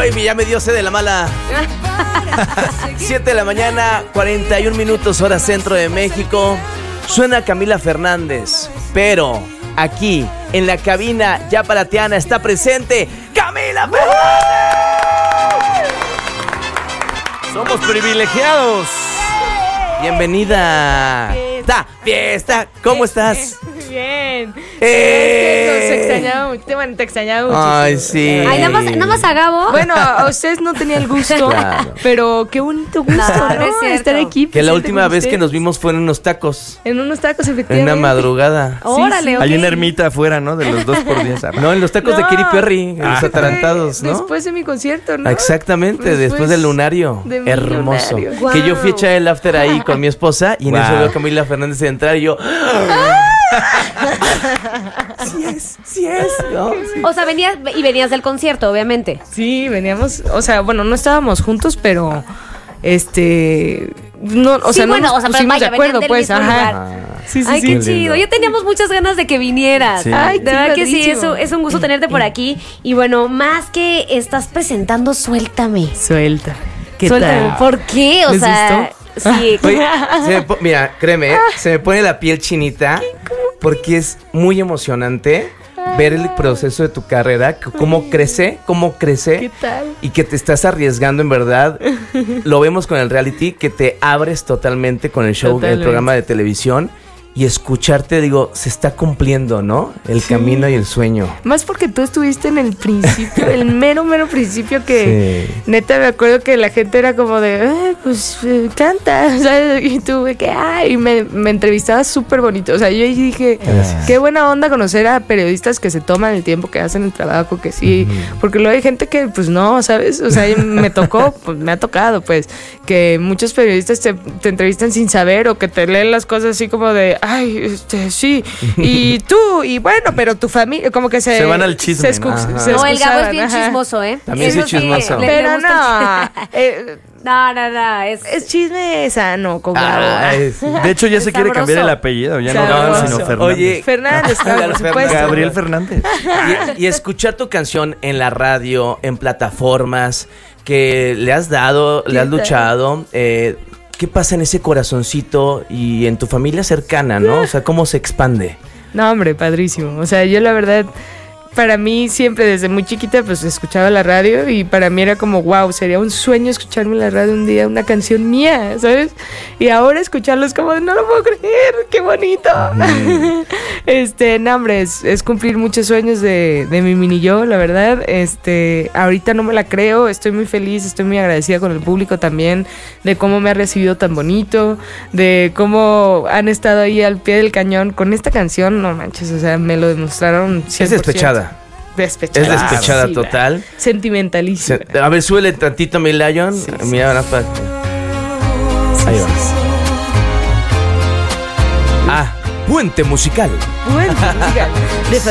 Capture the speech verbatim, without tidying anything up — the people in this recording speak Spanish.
Ay, ya me dio sed de la mala. siete de la mañana, cuarenta y un minutos, hora centro de México. Suena Camila Fernández, pero aquí, en la cabina ya palatiana, está presente ¡Camila Fernández! Somos privilegiados. Bienvenida. ¡Ta fiesta! ¿Cómo estás? Bien. Eh. Es que nos extrañaba mucho. Bueno, te extrañaba mucho. Ay, sí. Ay, nada más, nada más a Gabo. Bueno, a ustedes no tenía el gusto, Claro. pero qué bonito gusto, No, ¿no? no es cierto. Estar aquí. Que la presente última con vez que ustedes. nos vimos fue en unos tacos. En unos tacos, En efectivamente. una madrugada. Órale, ok. Hay una ermita afuera, ¿no? De los dos por diez. No, en los tacos de No. Katy Perry, en los Ah. atarantados, ¿no? Después de mi concierto, ¿no? Exactamente, después, Después del lunario. de mi Hermoso. lunario. Guau. Que yo fui a echar el after ahí con mi esposa y en Guau. eso veo a Camila Fernández entrar y yo. Sí es, sí es. ¿no? Sí. O sea, venías y venías del concierto, obviamente. Sí, veníamos, o sea, bueno, no estábamos juntos, pero este no, o Sí, sea, bueno, no nos o sea, pero pusimos vaya, de acuerdo, venían del pues, mismo ajá. lugar. Sí, sí, Ay, sí. qué Qué chido. lindo. Ya teníamos muchas ganas de que vinieras. Sí. Ay, De verdad que sí, padrísimo. eso es un gusto tenerte por aquí. Y bueno, más que estás presentando, suéltame. Suelta. ¿Qué Suéltame. tal? ¿Por qué? O ¿Les sea, sí. Oye, se me po- mira, créeme, ¿eh? se me pone la piel chinita porque es muy emocionante ver el proceso de tu carrera, c- cómo crece, cómo crece. ¿Qué tal? Y que te estás arriesgando en verdad. Lo vemos con el reality, que te abres totalmente con el show, Totalmente. el programa de televisión. Y escucharte, digo, se está cumpliendo, ¿no? El Sí. camino y el sueño. Más porque tú estuviste en el principio, el mero, mero principio que Sí. neta me acuerdo que la gente era como de, "Eh, pues eh, canta", ¿sabes? Y tú, de que, ay, y me, me entrevistabas súper bonito. O sea, yo ahí dije, Gracias. qué buena onda conocer a periodistas que se toman el tiempo, que hacen el trabajo, que sí. Porque luego hay gente que, pues no, ¿sabes? O sea, me tocó, pues me ha tocado, pues, que muchos periodistas te, te entrevistan sin saber o que te leen las cosas así como de, ay, este, sí, y tú, y bueno, pero tu familia, como que se... Se van al chisme, se ¿no? excu- Ajá. se No, el Gabo es excusaban, bien ajá. chismoso, ¿eh? También soy Eso sí, chismoso. le- le Pero gusta no, el eh, No, no, no. Es, es chisme sano con Gabo. Ay, sí. De hecho, ya se quiere Sabroso. cambiar el apellido. Ya no Sabroso. Gabo, sino Fernández. Oye, Fernández, claro, por Gabriel supuesto. Gabriel Fernández. Y, y escuchar tu canción en la radio, en plataformas, que le has dado, le has ¿Qué tal? luchado. Eh, ¿Qué pasa en ese corazoncito y en tu familia cercana, no? O sea, ¿cómo se expande? No, hombre, padrísimo. O sea, yo la verdad, para mí siempre desde muy chiquita pues escuchaba la radio y para mí era como, wow, sería un sueño escucharme en la radio un día una canción mía, ¿sabes? Y ahora escucharlo es como, no lo puedo creer, qué bonito. este, no, hombre, es, es cumplir muchos sueños de, de mi mini yo, la verdad. Este, ahorita no me la creo, estoy muy feliz, estoy muy agradecida con el público también, de cómo me ha recibido tan bonito, de cómo han estado ahí al pie del cañón con esta canción, no manches, o sea, me lo demostraron cien Es por ciento. despechada. Despechada. Es despechada Sí, total. Sentimentalísima. Se- a ver, súbele tantito, mi Lion. Sí, sí, Mira, ahora para... Ahí va. Ah, puente musical. Bueno, música de